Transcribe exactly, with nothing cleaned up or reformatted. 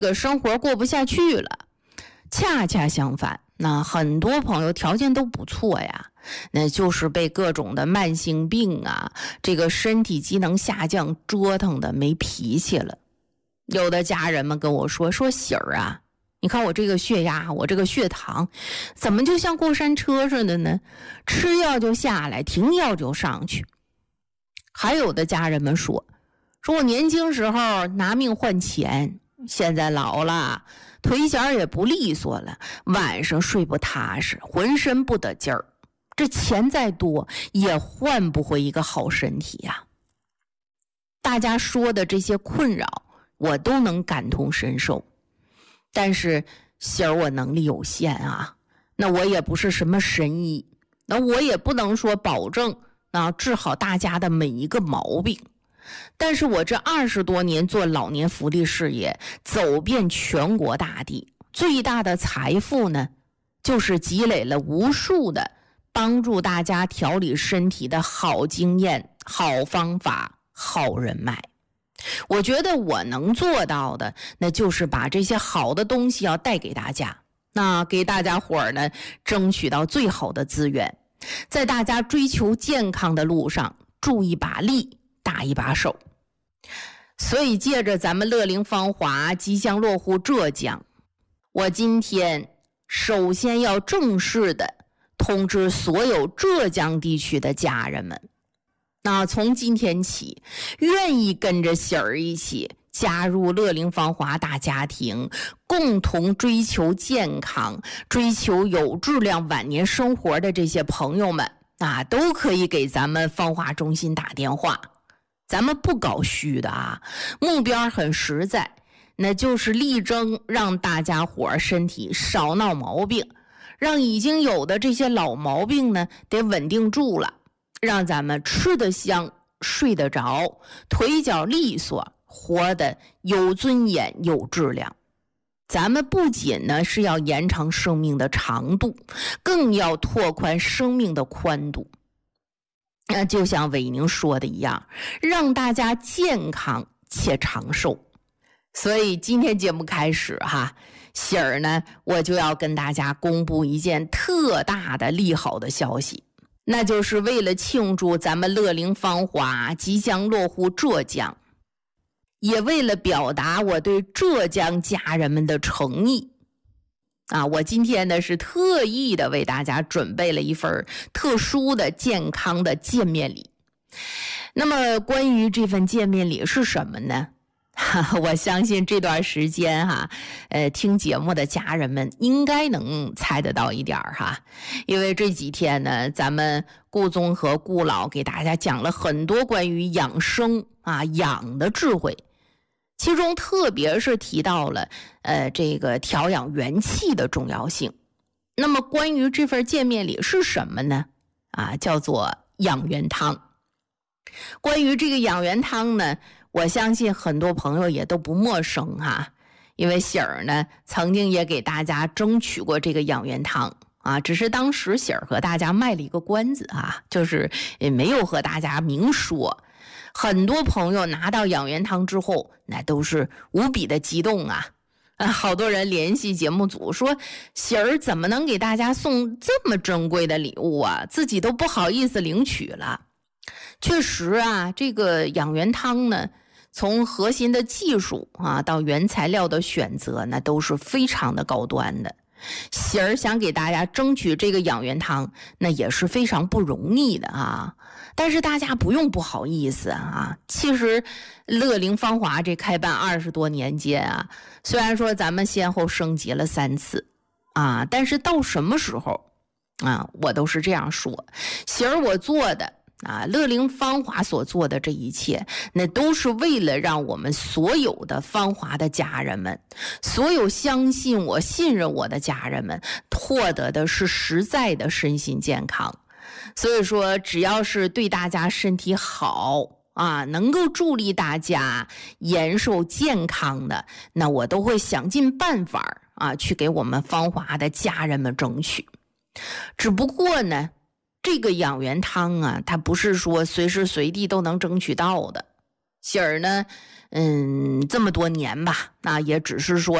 这个生活过不下去了。恰恰相反，那很多朋友条件都不错呀，那就是被各种的慢性病啊，这个身体机能下降折腾的没脾气了。有的家人们跟我说说喜儿啊，你看我这个血压，我这个血糖怎么就像过山车似的呢？吃药就下来，停药就上去。还有的家人们说说我年轻时候拿命换钱，现在老了，腿脚也不利索了，晚上睡不踏实，浑身不得劲儿，这钱再多也换不回一个好身体呀。大家说的这些困扰我都能感同身受，但是喜儿我能力有限啊，那我也不是什么神医，那我也不能说保证啊治好大家的每一个毛病。但是我这二十多年做老年福利事业，走遍全国大地，最大的财富呢，就是积累了无数的帮助大家调理身体的好经验、好方法、好人脉。我觉得我能做到的，那就是把这些好的东西要带给大家，那给大家伙儿呢，争取到最好的资源，在大家追求健康的路上助一把力，打一把手。所以借着咱们乐龄芳华即将落户浙江，我今天首先要正式的通知所有浙江地区的家人们，那从今天起，愿意跟着喜儿一起加入乐龄芳华大家庭，共同追求健康、追求有质量晚年生活的这些朋友们啊，都可以给咱们芳华中心打电话。咱们不搞虚的啊，目标很实在，那就是力争让大家伙身体少闹毛病，让已经有的这些老毛病呢得稳定住了，让咱们吃得香，睡得着，腿脚利索，活得有尊严有质量。咱们不仅呢是要延长生命的长度，更要拓宽生命的宽度。那就像伟宁说的一样，让大家健康且长寿。所以今天节目开始哈，喜儿呢我就要跟大家公布一件特大的利好的消息，那就是为了庆祝咱们乐龄芳华即将落户浙江，也为了表达我对浙江家人们的诚意啊，我今天呢是特意的为大家准备了一份特殊的健康的见面礼。那么关于这份见面礼是什么呢？我相信这段时间哈，呃，听节目的家人们应该能猜得到一点哈，因为这几天呢，咱们顾宗和顾老给大家讲了很多关于养生啊养的智慧。其中特别是提到了呃这个调养元气的重要性。那么关于这份见面礼是什么呢？啊，叫做养元汤。关于这个养元汤呢，我相信很多朋友也都不陌生哈，因为喜儿呢曾经也给大家争取过这个养元汤啊，只是当时喜儿和大家卖了一个关子啊，就是也没有和大家明说。很多朋友拿到养元汤之后，那都是无比的激动啊！啊，好多人联系节目组说，喜儿怎么能给大家送这么珍贵的礼物啊？自己都不好意思领取了。确实啊，这个养元汤呢，从核心的技术啊到原材料的选择，那都是非常的高端的。喜儿想给大家争取这个养元汤，那也是非常不容易的啊。但是大家不用不好意思啊，其实乐龄芳华这开办二十多年间啊，虽然说咱们先后升级了三次啊，但是到什么时候啊，我都是这样说，喜儿我做的啊，乐龄芳华所做的这一切，那都是为了让我们所有的芳华的家人们，所有相信我信任我的家人们，获得的是实在的身心健康。所以说只要是对大家身体好啊，能够助力大家延寿健康的，那我都会想尽办法啊，去给我们芳华的家人们争取。只不过呢，这个养元汤啊，它不是说随时随地都能争取到的喜儿呢，嗯，这么多年吧，那也只是说